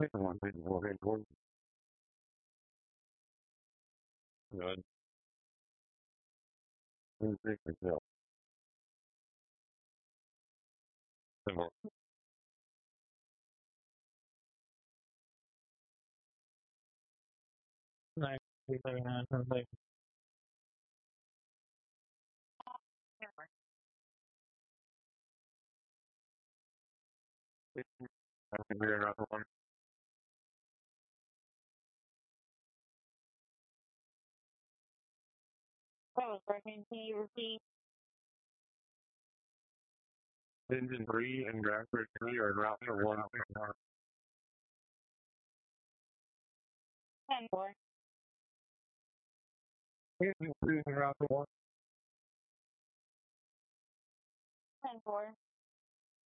One thing more important. Good. Who's sick yourself? Simple. 9:39 something. I think we're another one. Oh, Brian, can you repeat? Engine 3 and Bradford 3 are route or 1. 10-4. Engine 3 and route 1. 10-4.